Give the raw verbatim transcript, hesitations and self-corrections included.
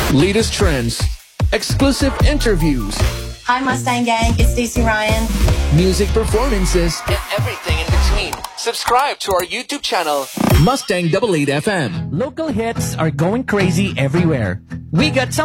Latest trends, exclusive interviews, Hi Mustang Gang, it's Stacey Ryan. music performances, and everything in between. Subscribe to our YouTube channel, Mustang eight eight F M. Local hits are going crazy everywhere. We got some